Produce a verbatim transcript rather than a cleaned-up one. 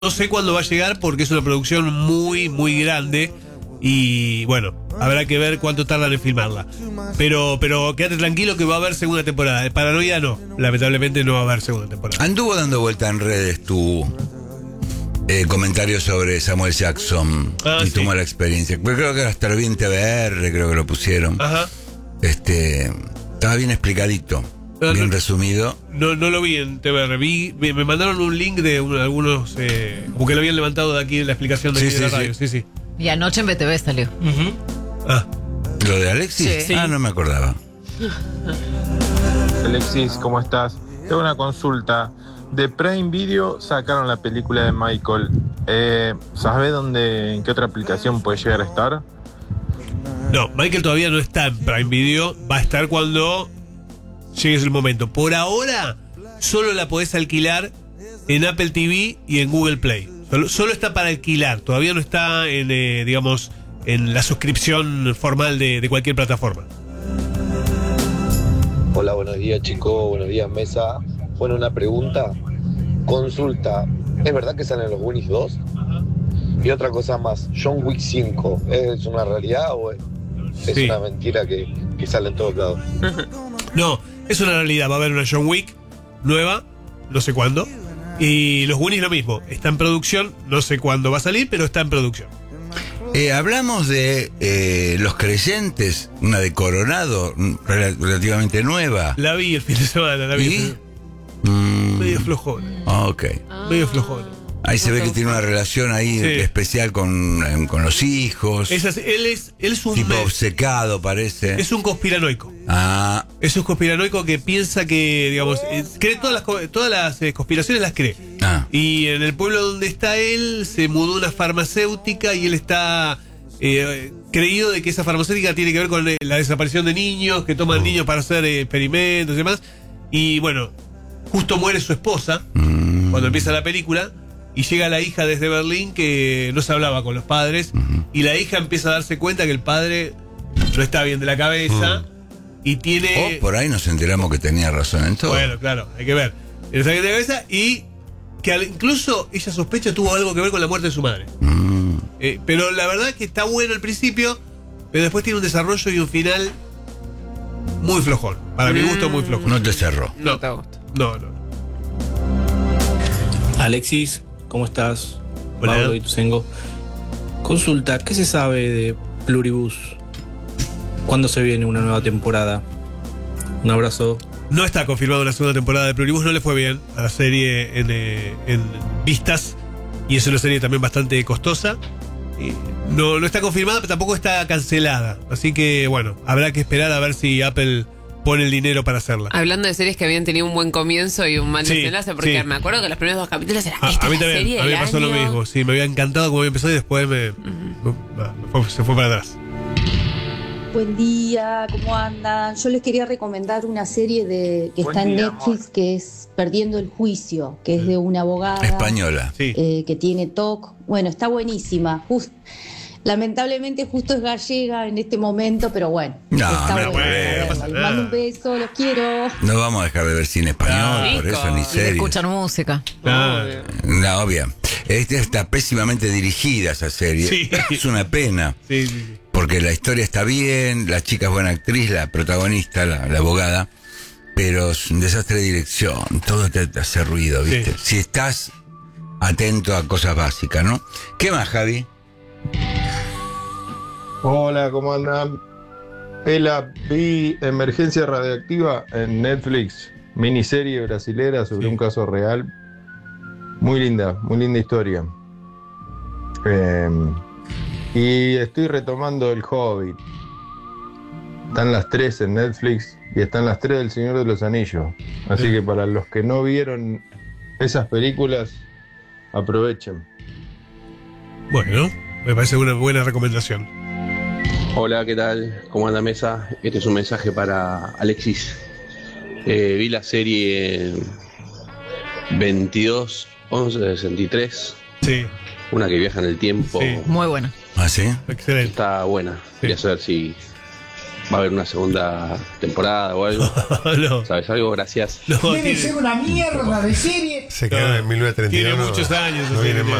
no sé cuándo va a llegar porque es una producción muy, muy grande. Y bueno, habrá que ver cuánto tardan en filmarla. Pero, pero quédate tranquilo que va a haber segunda temporada. De Paranoia no, lamentablemente no va a haber segunda temporada. Anduvo dando vuelta en redes tu eh, comentario sobre Samuel Jackson ah, y sí. tu mala experiencia. Pero creo que hasta lo vi en T V R, creo que lo pusieron. Ajá. Este, estaba bien explicadito, no, bien no, resumido. No, no lo vi en T V R. Vi, me, me mandaron un link de un, algunos, eh, como que lo habían levantado de aquí en la explicación de, Sí, aquí de sí, la radio. sí. Sí, sí. Y anoche en B T V salió. Uh-huh. Ah. ¿Lo de Alexis? Sí. Ah, no me acordaba. Alexis, ¿cómo estás? Tengo una consulta. De Prime Video sacaron la película de Michael. Eh, ¿Sabes dónde, en qué otra aplicación puede llegar a estar? No, Michael todavía no está en Prime Video. Va a estar cuando llegue el momento. Por ahora, solo la podés alquilar en Apple T V y en Google Play. Solo, solo está para alquilar. Todavía no está en, eh, digamos, en la suscripción formal de, de cualquier plataforma. Hola, buenos días chicos, buenos días mesa. Bueno, una pregunta, consulta, ¿es verdad que salen los Goonies dos? Y otra cosa más, John Wick cinco, ¿es una realidad o es, es Sí. una mentira que, que sale en todos lados? No, es una realidad. Va a haber una John Wick nueva, no sé cuándo. Y los Goonies lo mismo, está en producción, no sé cuándo va a salir, pero está en producción. Eh, hablamos de eh, Los Creyentes, una de Coronado, rel- relativamente nueva. La vi el fin de semana, la vi. ¿Y? Mm, Medio flojona, ok. medio flojona. Ahí se ve que tiene una relación ahí Sí. especial con, con los hijos. Es así, él es, él es un Tipo me- obcecado, parece. es un conspiranoico. Ah, Es un conspiranoico que piensa que, digamos, eh, cree todas las, co- todas las eh, conspiraciones las cree. ah. Y en el pueblo donde está él, se mudó una farmacéutica y él está eh, creído de que esa farmacéutica tiene que ver con eh, la desaparición de niños, que toman niños para hacer eh, experimentos y demás. Y bueno, justo muere su esposa Mm. cuando empieza la película. Y llega la hija desde Berlín que no se hablaba con los padres. Ujú. Y la hija empieza a darse cuenta que el padre no está bien de la cabeza. Y tiene... Oh, por ahí nos enteramos que tenía razón en todo. Bueno, claro, hay que ver. No está bien de la cabeza y que al- incluso ella sospecha tuvo algo que ver con la muerte de su madre. Mm. Eh, pero la verdad es que está bueno al principio, pero después tiene un desarrollo y un final muy flojón. Para mi gusto, muy flojón. No te cerró. No, no, no. Alexis, ¿cómo estás? Hola. Pablo y Tusengo. Consulta, ¿qué se sabe de Pluribus? ¿Cuándo se viene una nueva temporada? Un abrazo. No está confirmada una segunda temporada de Pluribus, no le fue bien a la serie en, eh, en vistas. Y es una serie también bastante costosa. Y no, no está confirmada, pero tampoco está cancelada. Así que, bueno, habrá que esperar a ver si Apple pone el dinero para hacerla. Hablando de series que habían tenido un buen comienzo y un mal Sí, desenlace, porque sí. me acuerdo que los primeros dos capítulos eran A, esta a mí es la también, serie a mí me del pasó lo año. mismo. Sí, me había encantado como había empezado y después me, no, no, me fue- se fue para atrás. Buen día, ¿cómo andan? Yo les quería recomendar una serie de que Buen está en día, Netflix que es Perdiendo el Juicio, que es de una abogada Española. Sí. eh, que tiene T O C. Bueno, está buenísima. Jus- lamentablemente justo es gallega en este momento, pero bueno. No, está no, buena, bueno, verla. no pasa Les nada. mando un beso, los quiero. No vamos a dejar de ver cine español, Ah, por eso, rico. ni Y de series. escuchar música. Ah, No, obvia. Esta está pésimamente dirigida esa serie. Sí. Es una pena. sí, sí, sí. Porque la historia está bien, la chica es buena actriz, la protagonista, la, la abogada, pero es un desastre de dirección, todo te, te hace ruido, ¿viste? Sí. Si estás atento a cosas básicas, ¿no? ¿Qué más, Javi? Hola, ¿cómo andan? Ela, vi Emergencia Radioactiva en Netflix, miniserie brasilera sobre Sí. un caso real. Muy linda, muy linda historia. Eh, y estoy retomando El Hobbit. Están las tres en Netflix y están las tres del Señor de los Anillos. Así que para los que no vieron esas películas, aprovechen. Bueno, me parece una buena recomendación. Hola, ¿qué tal? ¿Cómo anda mesa? Este es un mensaje para Alexis. Eh, vi la serie veintidós once sesenta y tres, Sí, una que viaja en el tiempo. Sí. Muy buena. ¿Ah, sí? excelente. Está buena. Sí. Quería saber si ¿Va a haber una segunda temporada o algo? No. ¿Sabes algo? Gracias. No, Debe tiene, ser una mierda de serie. Se quedaron en mil novecientos treinta y uno. tiene muchos años. No ese vienen más.